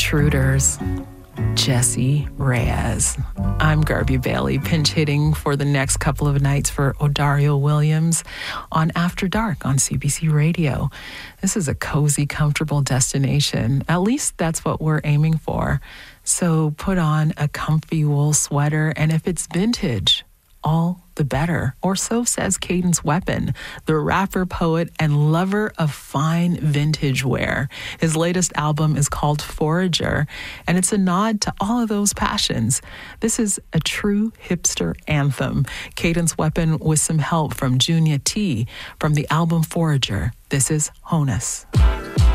Intruders, Jessie Reyez. I'm Garby Bailey, pinch hitting for the next couple of nights for Odario Williams on After Dark on CBC Radio. This is a cozy, comfortable destination. At least that's what we're aiming for. So put on a comfy wool sweater, and if it's vintage, all the better. Or so says Cadence Weapon, the rapper, poet, and lover of fine vintage wear. His latest album is called Forager, and it's a nod to all of those passions. This is a true hipster anthem. Cadence Weapon with some help from Junia T from the album Forager. This is Honus.